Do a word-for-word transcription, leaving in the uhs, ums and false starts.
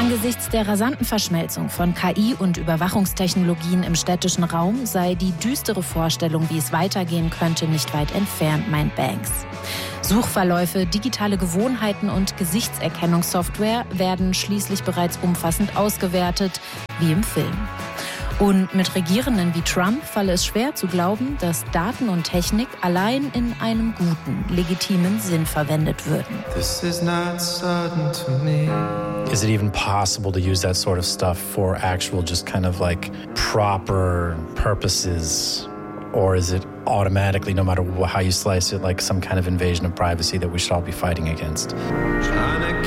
Angesichts der rasanten Verschmelzung von K I und Überwachungstechnologien im städtischen Raum sei die düstere Vorstellung, wie es weitergehen könnte, nicht weit entfernt, meint Banks. Suchverläufe, digitale Gewohnheiten und Gesichtserkennungssoftware werden schließlich bereits umfassend ausgewertet, wie im Film. Und mit Regierenden wie Trump falle es schwer zu glauben, dass Daten und Technik allein in einem guten, legitimen Sinn verwendet würden. This is not sudden to me. Is it even possible to use that sort of stuff for actual, just kind of like proper purposes? Or is it automatically, no matter how you slice it, like some kind of invasion of privacy that we should all be fighting against? Trying to